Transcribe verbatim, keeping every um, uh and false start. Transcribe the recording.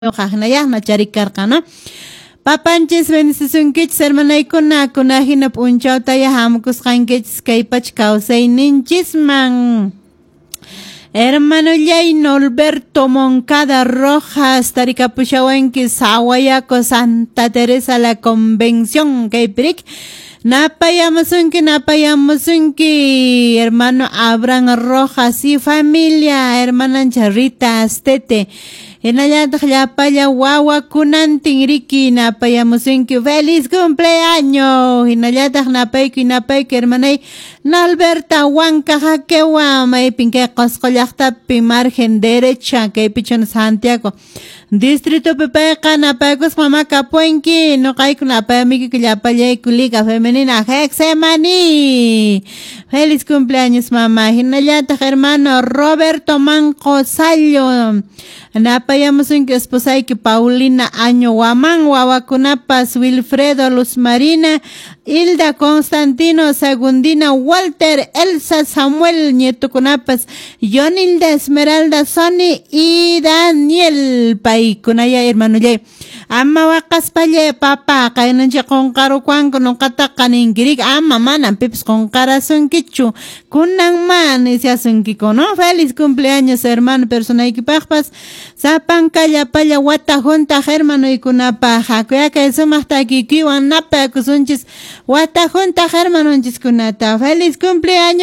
Jajnayajna charikarqana papanchis bendicionkich hermanaykuna kunajina p'unchawtaya hamukusqankich kaypach kawsayninchisman hermanollay Norberto Moncada Rojas tarikapushawanki Sawayaco Santa Teresa la Convención kaypirik napayamusunki napayamusunki hermano Abraham Rojas y familia hermana Charrita Astete Hinallataq llapalla wawakunan tinriki napayamusunki feliz cumpleaños hinallataq napayki napayki hermanay Nalberta Huanca Jaquewa maypin kay Qosqollaqtapi margen derecha kaypichon Santiago distrito pepayqa napaykus mama kapuenki nuqayku napayamiki llapallayku liga femenina Hexemani feliz cumpleaños mamá hinallataq hermano Roberto Manco Sallo napayamusunki esposayki Paulina Año Waman wawakunapas Wilfredo Luz Marina Hilda Constantino Segundina Walter Elsa Samuel nietukunapas Yonilda Esmeralda Sony y Daniel paykunaya hermanollay ama waqaspalle papa kaynancha qonqarukuanku nuqata qaninkirik ama manan pipas qonqarasunkichu kunanman isyasunkiku no feliz cumpleaños hermano personaykipaqpas sapanka llapalla wata junta hermanuykunapaq hakuyaka sumaq takikiwan napakusunchis wata junta hermanunchis kunata feliz cumpleaños